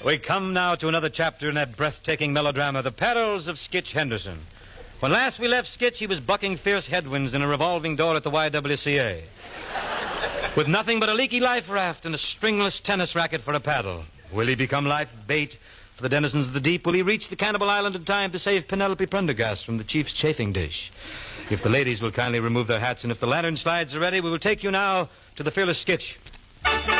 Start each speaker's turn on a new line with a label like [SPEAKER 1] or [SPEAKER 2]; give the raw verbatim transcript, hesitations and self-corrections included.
[SPEAKER 1] We come now to another chapter in that breathtaking melodrama, The Perils of Skitch Henderson. When last we left Skitch, he was bucking fierce headwinds in a revolving door at the Y W C A. With nothing but a leaky life raft and a stringless tennis racket for a paddle. Will he become life bait for the denizens of the deep? Will he reach the cannibal island in time to save Penelope Prendergast from the chief's chafing dish? If the ladies will kindly remove their hats and if the lantern slides are ready, we will take you now to the fearless Skitch.